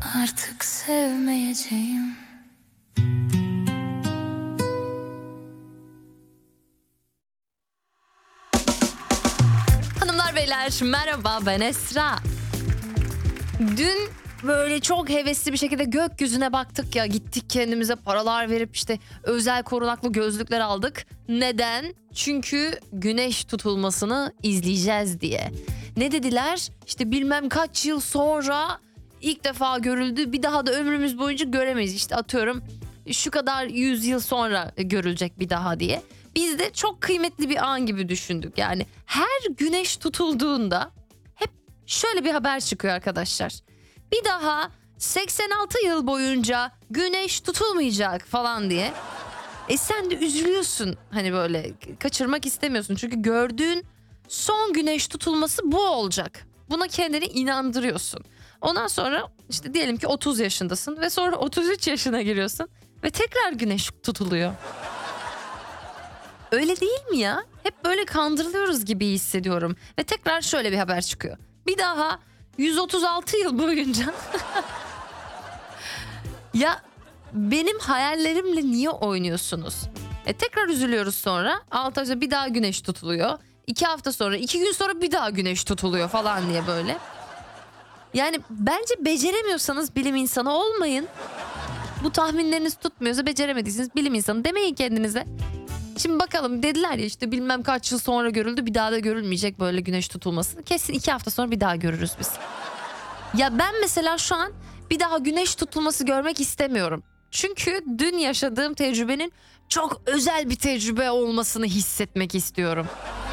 Artık sevmeyeceğim. Hanımlar beyler merhaba, ben Esra. Dün böyle çok hevesli bir şekilde gökyüzüne baktık ya, gittik kendimize paralar verip işte özel korunaklı gözlükler aldık. Neden? Çünkü güneş tutulmasını izleyeceğiz diye. Ne dediler? İşte bilmem kaç yıl sonra ilk defa görüldü, bir daha da ömrümüz boyunca göremeyiz. İşte atıyorum şu kadar 100 yıl sonra görülecek bir daha diye. Biz de çok kıymetli bir an gibi düşündük. Yani her güneş tutulduğunda hep şöyle bir haber çıkıyor arkadaşlar. Bir daha 86 yıl boyunca güneş tutulmayacak falan diye. Sen de üzülüyorsun, hani böyle kaçırmak istemiyorsun. Çünkü gördüğün son güneş tutulması bu olacak. Buna kendini inandırıyorsun. Ondan sonra işte diyelim ki 30 yaşındasın ve sonra 33 yaşına giriyorsun ve tekrar güneş tutuluyor. Öyle değil mi ya? Hep böyle kandırılıyoruz gibi hissediyorum. Ve tekrar şöyle bir haber çıkıyor. Bir daha 136 yıl boyunca. Ya benim hayallerimle niye oynuyorsunuz? Tekrar üzülüyoruz sonra. 6 ay sonra bir daha güneş tutuluyor. 2 hafta sonra, 2 gün sonra bir daha güneş tutuluyor falan diye böyle. Yani bence beceremiyorsanız bilim insanı olmayın. Bu tahminleriniz tutmuyorsa, beceremediyseniz bilim insanı demeyin kendinize. Şimdi bakalım, dediler ya işte bilmem kaç yıl sonra görüldü, bir daha da görülmeyecek böyle güneş tutulması. Kesin 2 hafta sonra bir daha görürüz biz. Ya ben mesela şu an bir daha güneş tutulması görmek istemiyorum. Çünkü dün yaşadığım tecrübenin çok özel bir tecrübe olmasını hissetmek istiyorum.